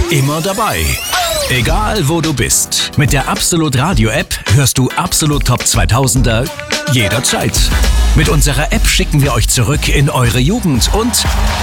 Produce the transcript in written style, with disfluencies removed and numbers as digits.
Immer dabei. Egal wo du bist. Mit der Absolut Radio App hörst du Absolut Top 2000er jederzeit. Mit unserer App schicken wir euch zurück in eure Jugend und